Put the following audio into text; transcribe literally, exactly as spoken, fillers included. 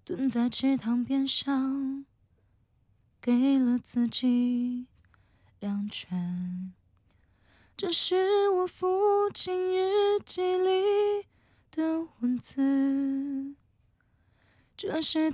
蹲在池塘边上，给了自己两拳。这是我父亲日记里的文字，这是